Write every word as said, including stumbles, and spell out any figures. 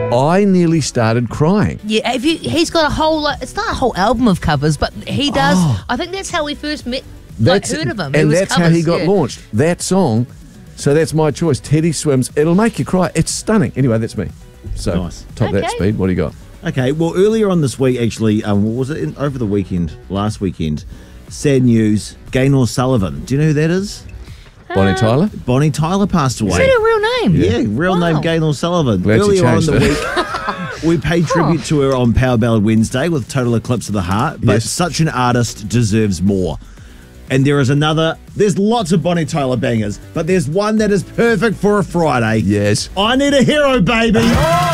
I nearly started crying. Yeah, if you, he's got a whole, like, it's not a whole album of covers, but he does. Oh. I think that's how we first met, like, That's, heard of him. It and was that's how covers, he got yeah. launched. That song. So that's my choice. Teddy Swims. It'll make you cry. It's stunning. Anyway, that's me. So Nice. top that Okay. speed. What do you got? Okay, well, earlier on this week, actually, um, what was it? In, over the weekend, last weekend, sad news, Gaynor Sullivan. Do you know who that is? Bonnie Tyler? Bonnie Tyler passed away. Is that a real name? Yeah, real Wow. name Gaynor Sullivan. Glad you Earlier on in changed the it. week, we paid tribute to her on Power Ballad Wednesday with Total Eclipse of the Heart, but Yes. such an artist deserves more. And there is another, there's lots of Bonnie Tyler bangers, but there's one that is perfect for a Friday. Yes. I Need a Hero, baby.